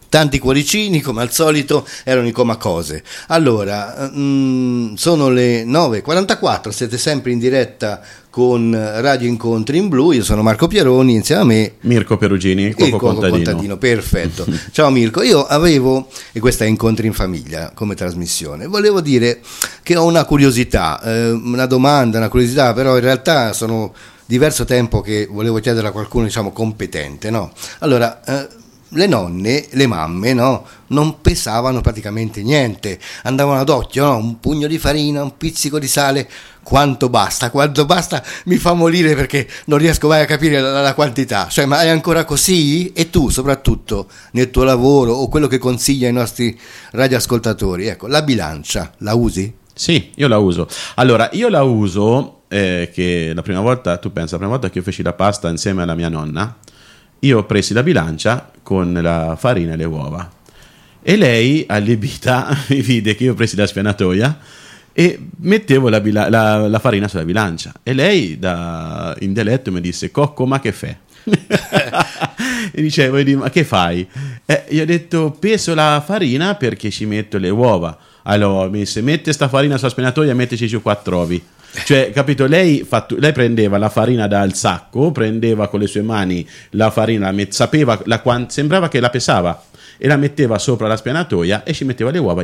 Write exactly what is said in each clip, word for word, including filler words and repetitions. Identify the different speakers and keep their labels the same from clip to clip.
Speaker 1: tanti cuoricini come al solito, erano i Comacose. Allora, mh, sono le nove e quarantaquattro, siete sempre in diretta con Radio Incontri in Blu. Io sono Marco Pieroni, insieme a me
Speaker 2: Mirko Perugini, il cuoco,
Speaker 1: il cuoco contadino. contadino Perfetto. Ciao Mirko, io avevo, e questa è Incontri in Famiglia come trasmissione, volevo dire che ho una curiosità, eh, una domanda, una curiosità, però in realtà sono diverso tempo che volevo chiedere a qualcuno, diciamo, competente, no? Allora, eh, le nonne, le mamme, no, non pesavano praticamente niente, andavano ad occhio, no? Un pugno di farina, un pizzico di sale, quanto basta, quanto basta mi fa morire, perché non riesco mai a capire la, la quantità, cioè, ma è ancora così? E tu soprattutto nel tuo lavoro, o quello che consiglia ai nostri radioascoltatori, ecco, la bilancia la usi?
Speaker 2: Sì, io la uso. Allora, io la uso eh, che la prima volta, tu pensa, la prima volta che io feci la pasta insieme alla mia nonna, io presi la bilancia con la farina e le uova, e lei, allibita, mi vide che io presi la spianatoia e mettevo la, bila- la, la farina sulla bilancia, e lei da, in dialetto mi disse: Cocco, ma che fai? E dicevo: ma che fai? Eh, io ho detto: peso la farina perché ci metto le uova. Allora mi disse: mette sta farina sulla spianatoia e metteci giù quattro ovi. Cioè, capito, lei, fatto, lei prendeva la farina dal sacco, prendeva con le sue mani la farina, la met, sapeva la, sembrava che la pesava, e la metteva sopra la spianatoia e ci metteva le uova.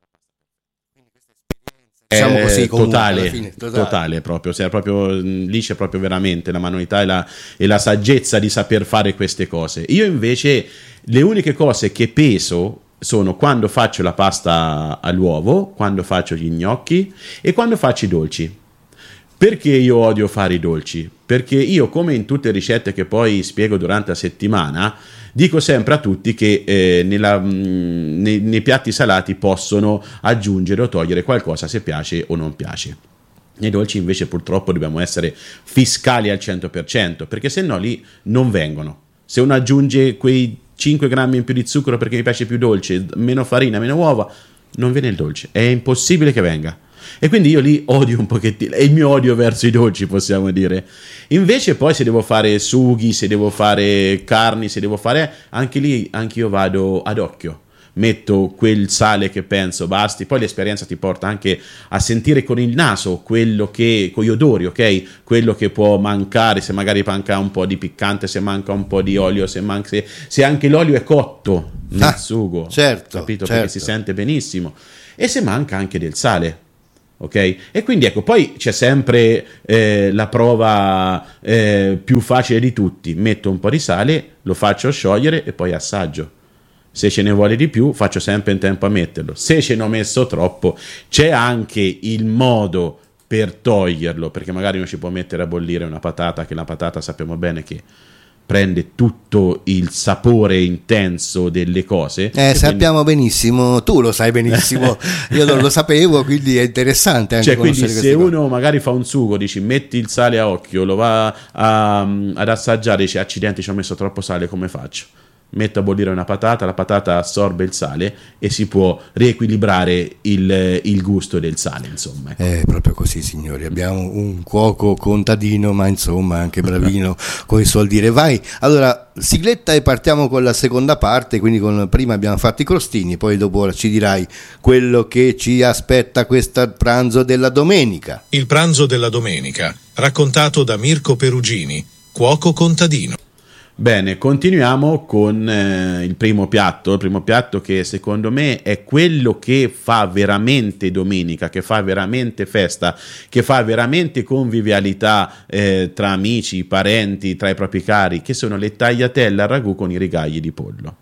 Speaker 1: Diciamo così, comunque,
Speaker 2: totale,
Speaker 1: fine, totale,
Speaker 2: totale proprio, cioè, proprio lì c'è proprio veramente la manualità e la, e la saggezza di saper fare queste cose. Io invece le uniche cose che peso sono quando faccio la pasta all'uovo, quando faccio gli gnocchi e quando faccio i dolci. Perché io odio fare i dolci? Perché io, come in tutte le ricette che poi spiego durante la settimana, dico sempre a tutti che eh, nella, mh, nei, nei piatti salati possono aggiungere o togliere qualcosa se piace o non piace. Nei dolci invece purtroppo dobbiamo essere fiscali al cento per cento, perché se no lì non vengono. Se uno aggiunge quei cinque grammi in più di zucchero perché mi piace più dolce, meno farina, meno uova, non viene il dolce, è impossibile che venga. E quindi io lì odio un pochettino, è il mio odio verso i dolci, possiamo dire. Invece poi se devo fare sughi, se devo fare carni, se devo fare, anche lì anche io vado ad occhio, metto quel sale che penso basti. Poi l'esperienza ti porta anche a sentire con il naso quello che, con gli odori, ok? Quello che può mancare, se magari manca un po' di piccante, se manca un po' di olio, se, manca, se, se anche l'olio è cotto nel ah, sugo,
Speaker 1: certo,
Speaker 2: capito?
Speaker 1: Certo.
Speaker 2: Perché si sente benissimo, e se manca anche del sale. Ok? E quindi ecco, poi c'è sempre eh, la prova eh, più facile di tutti: metto un po' di sale, lo faccio sciogliere e poi assaggio. Se ce ne vuole di più, faccio sempre in tempo a metterlo. Se ce ne ho messo troppo, c'è anche il modo per toglierlo, perché magari non ci può mettere a bollire una patata, che la patata sappiamo bene che prende tutto il sapore intenso delle cose.
Speaker 1: Eh, sappiamo quindi... benissimo, tu lo sai benissimo, io non lo sapevo, quindi è interessante anche
Speaker 2: cioè, quindi se uno
Speaker 1: cose.
Speaker 2: magari fa un sugo, dici metti il sale a occhio, lo va a, ad assaggiare, dice accidenti, ci ho messo troppo sale, come faccio? Metto a bollire una patata, la patata assorbe il sale e si può riequilibrare il, il gusto del sale, insomma.
Speaker 1: È proprio così, signori, abbiamo un cuoco contadino, ma insomma anche bravino con i suoi dire. Vai, allora sigletta e partiamo con la seconda parte, quindi con, prima abbiamo fatto i crostini, poi dopo ci dirai quello che ci aspetta questo pranzo della domenica.
Speaker 3: Il pranzo della domenica, raccontato da Mirko Perugini, cuoco contadino.
Speaker 2: Bene, continuiamo con eh, il primo piatto, il primo piatto che secondo me è quello che fa veramente domenica, che fa veramente festa, che fa veramente convivialità eh, tra amici, parenti, tra i propri cari, che sono le tagliatelle al ragù con i rigagli di pollo.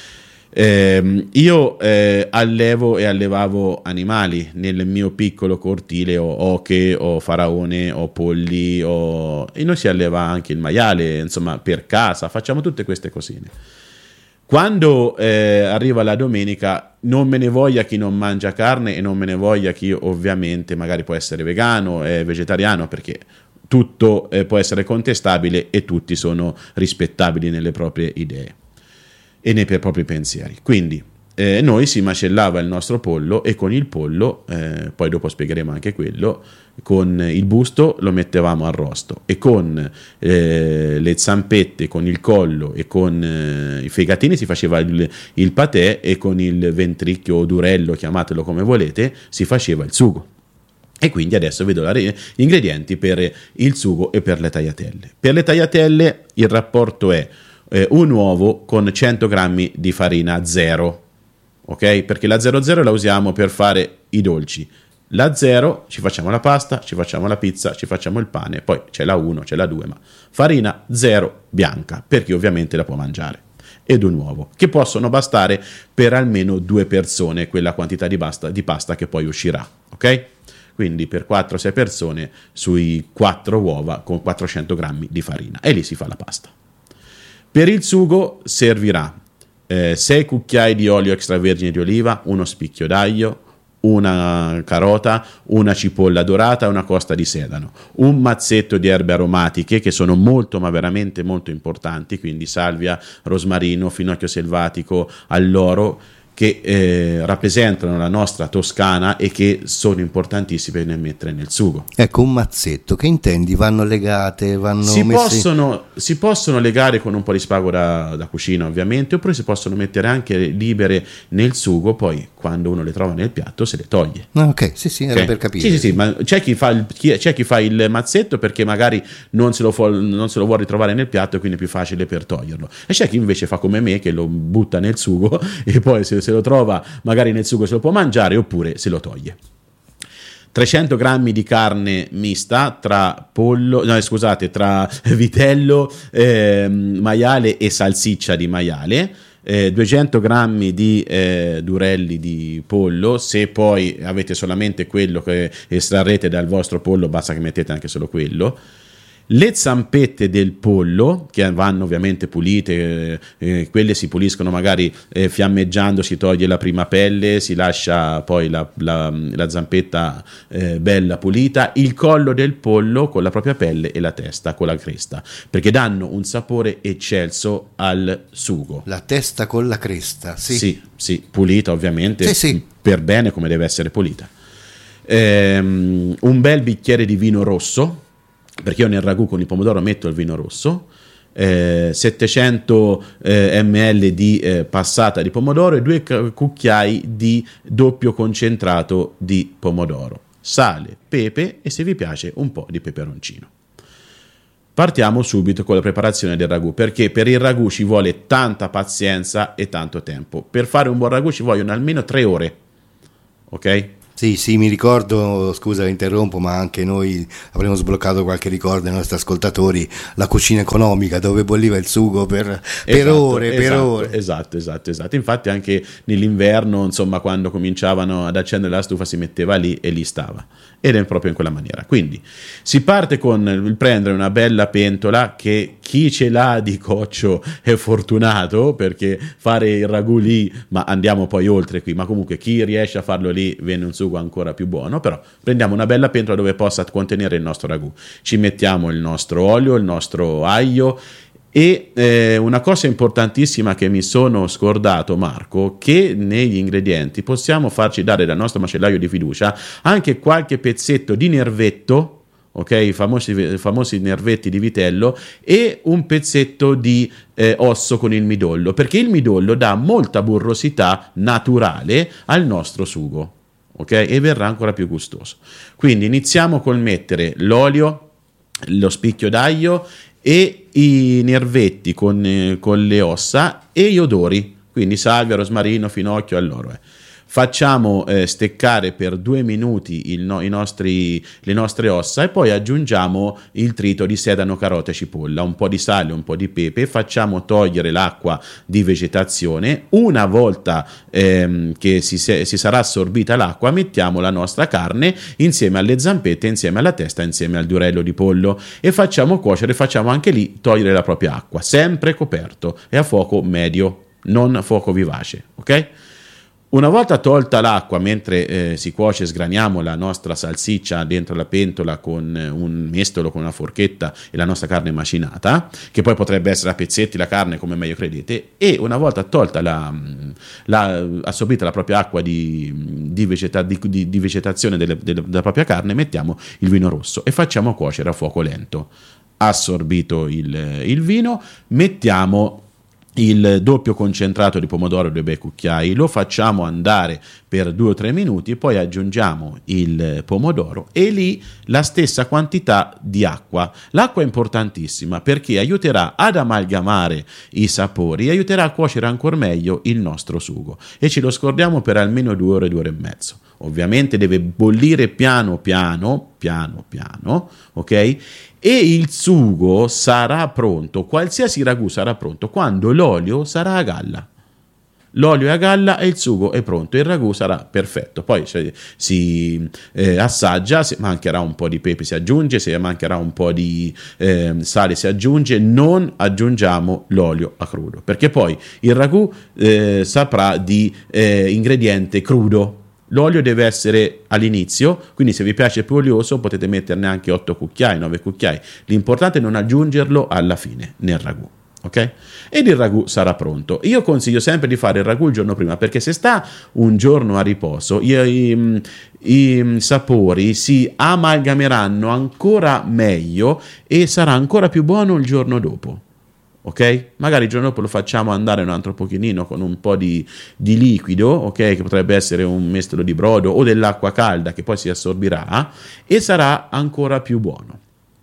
Speaker 2: Eh, io eh, allevo e allevavo animali nel mio piccolo cortile, ho oche, ho faraone, ho polli, ho... e noi si alleva anche il maiale, insomma, per casa, facciamo tutte queste cosine. Quando eh, arriva la domenica, non me ne voglia chi non mangia carne e non me ne voglia chi ovviamente magari può essere vegano, è vegetariano, perché tutto eh, può essere contestabile e tutti sono rispettabili nelle proprie idee e nei propri pensieri. Quindi eh, noi si macellava il nostro pollo e con il pollo, eh, poi dopo spiegheremo anche quello, con il busto lo mettevamo arrosto e con eh, le zampette, con il collo e con eh, i fegatini si faceva il, il patè e con il ventricchio o durello, chiamatelo come volete, si faceva il sugo. E quindi adesso vedo la re- gli ingredienti per il sugo e per le tagliatelle. Per le tagliatelle il rapporto è eh, un uovo con cento grammi di farina zero, ok? Perché la zero zero la usiamo per fare i dolci. La zero ci facciamo la pasta, ci facciamo la pizza, ci facciamo il pane, poi c'è la uno, c'è la due, ma farina zero bianca, per chi ovviamente la può mangiare, ed un uovo, che possono bastare per almeno due persone, quella quantità di pasta, di pasta che poi uscirà, ok? Quindi per quattro sei persone sui quattro uova con quattrocento grammi di farina, e lì si fa la pasta. Per il sugo servirà eh, sei cucchiai di olio extravergine di oliva, uno spicchio d'aglio, una carota, una cipolla dorata, una costa di sedano, un mazzetto di erbe aromatiche che sono molto ma veramente molto importanti, quindi salvia, rosmarino, finocchio selvatico, alloro, che eh, rappresentano la nostra Toscana e che sono importantissime nel mettere nel sugo.
Speaker 1: Ecco, un mazzetto, che intendi? Vanno legate, vanno
Speaker 2: si
Speaker 1: messi...
Speaker 2: possono si possono legare con un po' di spago da, da cucina ovviamente, oppure si possono mettere anche libere nel sugo, poi quando uno le trova nel piatto se le toglie.
Speaker 1: Ah, ok, sì sì, era
Speaker 2: Okay.
Speaker 1: per capire.
Speaker 2: Sì, sì, sì, ma c'è chi fa il, chi, c'è chi fa il mazzetto perché magari non se, lo fu, non se lo vuole ritrovare nel piatto e quindi è più facile per toglierlo, e c'è chi invece fa come me, che lo butta nel sugo e poi se, se lo trova magari nel sugo se lo può mangiare oppure se lo toglie. trecento grammi di carne mista tra pollo, no scusate, tra vitello, eh, maiale e salsiccia di maiale, eh, duecento grammi di eh, durelli di pollo, se poi avete solamente quello che estrarrete dal vostro pollo basta che mettete anche solo quello. Le zampette del pollo, che vanno ovviamente pulite, eh, quelle si puliscono magari eh, fiammeggiando, si toglie la prima pelle, si lascia poi la, la, la zampetta eh, bella pulita, il collo del pollo con la propria pelle e la testa con la cresta, perché danno un sapore eccelso al sugo.
Speaker 1: La testa con la cresta, sì.
Speaker 2: Sì, sì, pulita ovviamente,
Speaker 1: Sì, sì.
Speaker 2: per bene come deve essere pulita. Ehm, un bel bicchiere di vino rosso, perché io nel ragù con il pomodoro metto il vino rosso, eh, settecento eh, millilitri di eh, passata di pomodoro e due cucchiai di doppio concentrato di pomodoro, sale, pepe e se vi piace un po' di peperoncino. Partiamo subito con la preparazione del ragù, perché per il ragù ci vuole tanta pazienza e tanto tempo. Per fare un buon ragù ci vogliono almeno tre ore, ok?
Speaker 1: Sì, sì, mi ricordo, scusa interrompo, ma anche noi avremo sbloccato qualche ricordo ai nostri ascoltatori, la cucina economica dove bolliva il sugo per, per
Speaker 2: Esatto,
Speaker 1: ore, per
Speaker 2: esatto,
Speaker 1: ore.
Speaker 2: Esatto, esatto, esatto. Infatti anche nell'inverno, insomma, quando cominciavano ad accendere la stufa si metteva lì e lì stava. Ed è proprio in quella maniera. Quindi si parte con il prendere una bella pentola, che chi ce l'ha di coccio è fortunato, perché fare il ragù lì, ma andiamo poi oltre qui, ma comunque chi riesce a farlo lì viene un sugo ancora più buono. Però prendiamo una bella pentola dove possa contenere il nostro ragù, ci mettiamo il nostro olio, il nostro aglio e eh, una cosa importantissima che mi sono scordato, Marco, che negli ingredienti possiamo farci dare dal nostro macellaio di fiducia anche qualche pezzetto di nervetto, ok, i famosi, famosi nervetti di vitello, e un pezzetto di eh, osso con il midollo, perché il midollo dà molta burrosità naturale al nostro sugo, ok, e verrà ancora più gustoso. Quindi iniziamo col mettere l'olio, lo spicchio d'aglio e i nervetti con, eh, con le ossa e gli odori, quindi salvia, rosmarino, finocchio, alloro eh. Facciamo eh, steccare per due minuti il no, i nostri, le nostre ossa e poi aggiungiamo il trito di sedano, carota e cipolla, un po' di sale, un po' di pepe, facciamo togliere l'acqua di vegetazione. Una volta ehm, che si, se, si sarà assorbita l'acqua, mettiamo la nostra carne insieme alle zampette, insieme alla testa, insieme al durello di pollo e facciamo cuocere, facciamo anche lì togliere la propria acqua, sempre coperto e a fuoco medio, non a fuoco vivace, ok? Una volta tolta l'acqua, mentre eh, si cuoce, sgraniamo la nostra salsiccia dentro la pentola con un mestolo, con una forchetta e la nostra carne macinata, che poi potrebbe essere a pezzetti la carne come meglio credete, e una volta tolta la, la assorbita la propria acqua di, di, vegeta, di, di, di vegetazione delle, delle, della propria carne, mettiamo il vino rosso e facciamo cuocere a fuoco lento. Assorbito il, il vino, mettiamo il doppio concentrato di pomodoro, due bei cucchiai, lo facciamo andare per due o tre minuti, poi aggiungiamo il pomodoro e lì la stessa quantità di acqua. L'acqua è importantissima perché aiuterà ad amalgamare i sapori e aiuterà a cuocere ancora meglio il nostro sugo, e ce lo scordiamo per almeno due ore, due ore e mezzo. Ovviamente deve bollire piano piano, piano piano, ok? E il sugo sarà pronto, qualsiasi ragù sarà pronto quando l'olio sarà a galla. L'olio è a galla e il sugo è pronto, il ragù sarà perfetto. Poi cioè, si eh, assaggia, se mancherà un po' di pepe si aggiunge, se mancherà un po' di eh, sale si aggiunge, non aggiungiamo l'olio a crudo, perché poi il ragù eh, saprà di eh, ingrediente crudo. L'olio deve essere all'inizio, quindi se vi piace più olioso potete metterne anche otto cucchiai, nove cucchiai. L'importante è non aggiungerlo alla fine nel ragù, ok? Ed il ragù sarà pronto. Io consiglio sempre di fare il ragù il giorno prima, perché se sta un giorno a riposo i, i, i sapori si amalgameranno ancora meglio e sarà ancora più buono il giorno dopo. Ok? Magari il giorno dopo lo facciamo andare un altro pochino con un po' di, di liquido, ok? Che potrebbe essere un mestolo di brodo o dell'acqua calda che poi si assorbirà e sarà ancora più buono.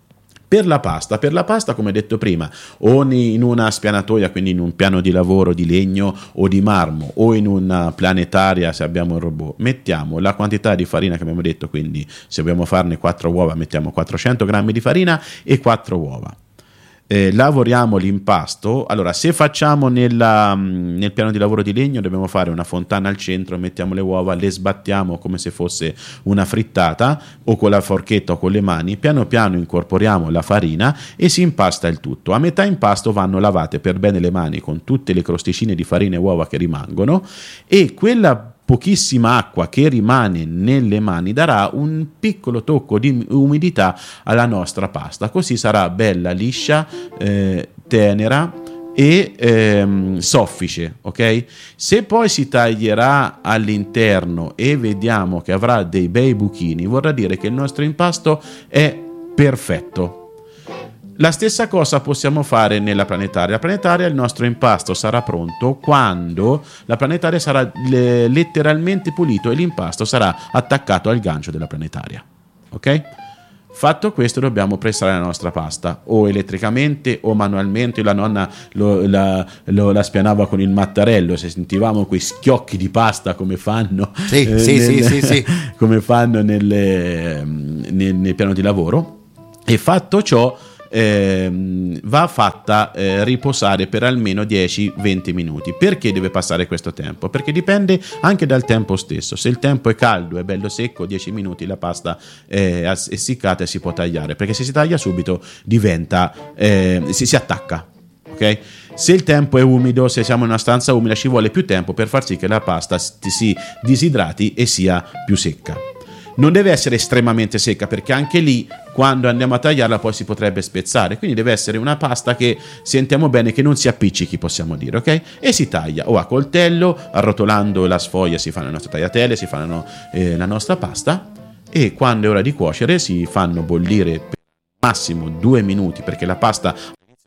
Speaker 2: Per la pasta, per la pasta come detto prima, o in una spianatoia, quindi in un piano di lavoro di legno o di marmo, o in una planetaria se abbiamo un robot, mettiamo la quantità di farina che abbiamo detto, quindi se dobbiamo farne quattro uova mettiamo quattrocento grammi di farina e quattro uova. Eh, lavoriamo l'impasto. Allora, se facciamo nella, nel piano di lavoro di legno dobbiamo fare una fontana al centro, mettiamo le uova, le sbattiamo come se fosse una frittata o con la forchetta o con le mani, piano piano incorporiamo la farina e si impasta il tutto. A metà impasto vanno lavate per bene le mani con tutte le crosticine di farina e uova che rimangono, e quella pochissima acqua che rimane nelle mani darà un piccolo tocco di umidità alla nostra pasta, così sarà bella liscia, eh, tenera e ehm, soffice, ok? Se poi si taglierà all'interno e vediamo che avrà dei bei buchini, vorrà dire che il nostro impasto è perfetto. La stessa cosa possiamo fare nella planetaria. La planetaria, il nostro impasto sarà pronto quando la planetaria sarà le, letteralmente pulito e l'impasto sarà attaccato al gancio della planetaria. Ok? Fatto questo dobbiamo pressare la nostra pasta o elettricamente o manualmente. La nonna lo, la, lo, la spianava con il mattarello, se sentivamo quei schiocchi di pasta come fanno,
Speaker 1: sì,
Speaker 2: eh,
Speaker 1: sì,
Speaker 2: nel,
Speaker 1: sì, sì, sì.
Speaker 2: come fanno nel, nel, nel piano di lavoro. E fatto ciò Eh, va fatta eh, riposare per almeno dieci venti minuti. Perché deve passare questo tempo? Perché dipende anche dal tempo stesso. Se il tempo è caldo e bello secco, dieci minuti la pasta è essiccata e si può tagliare, perché se si taglia subito diventa eh, si, si attacca. Okay? Se il tempo è umido, se siamo in una stanza umida, ci vuole più tempo per far sì che la pasta si disidrati e sia più secca. Non deve essere estremamente secca, perché anche lì quando andiamo a tagliarla poi si potrebbe spezzare, quindi deve essere una pasta che sentiamo bene che non si appiccichi, possiamo dire, ok? E si taglia o a coltello, arrotolando la sfoglia si fanno le nostre tagliatelle, si fanno eh, la nostra pasta, e quando è ora di cuocere si fanno bollire per massimo due minuti, perché la pasta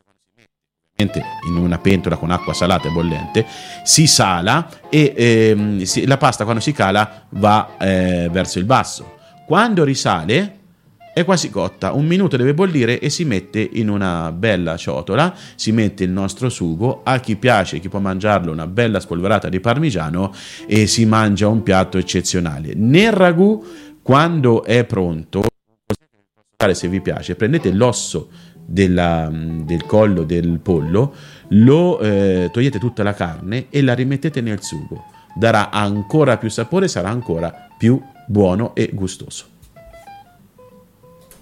Speaker 2: in una pentola con acqua salata e bollente si sala e ehm, si, la pasta quando si cala va eh, verso il basso. Quando risale è quasi cotta, un minuto deve bollire e si mette in una bella ciotola, si mette il nostro sugo, a chi piace, chi può mangiarlo, una bella spolverata di parmigiano e si mangia un piatto eccezionale. Nel ragù, quando è pronto, se vi piace, prendete l'osso Della, del collo del pollo, lo eh, togliete tutta la carne e la rimettete nel sugo, darà ancora più sapore, sarà ancora più buono e gustoso.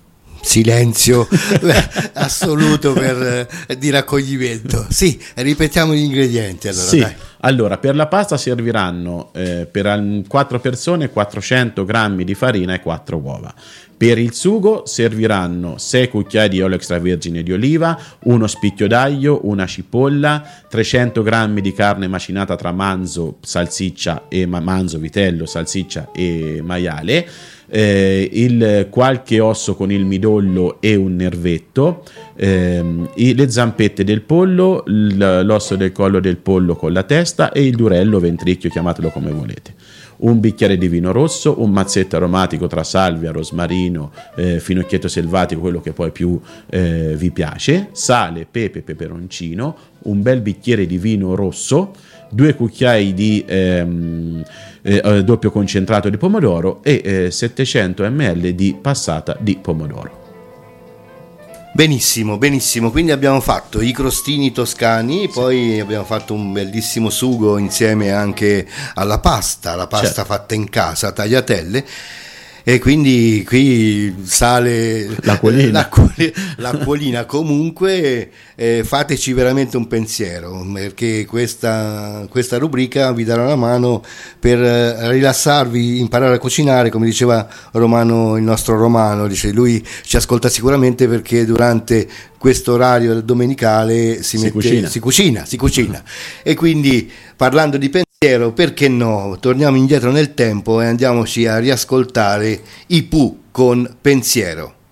Speaker 1: silenzio assoluto per, di raccoglimento. Sì, ripetiamo gli ingredienti allora.
Speaker 2: Sì.
Speaker 1: Dai.
Speaker 2: Allora, per la pasta serviranno eh, per quattro persone quattrocento grammi di farina e quattro uova. Per il sugo serviranno sei cucchiai di olio extravergine di oliva, uno spicchio d'aglio, una cipolla, trecento grammi di carne macinata tra manzo, salsiccia e manzo, vitello, salsiccia e maiale, eh, il qualche osso con il midollo e un nervetto, ehm, i, le zampette del pollo, l'osso del collo del pollo con la testa e il durello ventricchio, chiamatelo come volete. Un bicchiere di vino rosso, un mazzetto aromatico tra salvia, rosmarino, eh, finocchietto selvatico, quello che poi più eh, vi piace, sale, pepe, peperoncino, un bel bicchiere di vino rosso, due cucchiai di ehm, eh, doppio concentrato di pomodoro e eh, settecento millilitri di passata di pomodoro.
Speaker 1: Benissimo, benissimo, quindi abbiamo fatto i crostini toscani, sì. Poi abbiamo fatto un bellissimo sugo insieme anche alla pasta, la pasta certo. fatta in casa, tagliatelle, e quindi qui sale
Speaker 2: l'acquolina,
Speaker 1: l'acquolina, l'acquolina. Comunque eh, fateci veramente un pensiero, perché questa, questa rubrica vi darà una mano per rilassarvi, imparare a cucinare, come diceva Romano, il nostro Romano, dice lui ci ascolta sicuramente perché durante questo orario domenicale si,
Speaker 2: si
Speaker 1: mette,
Speaker 2: cucina.
Speaker 1: si cucina, si cucina. E quindi parlando di pensiero, perché no? Torniamo indietro nel tempo e andiamoci a riascoltare i Pooh con Pensiero.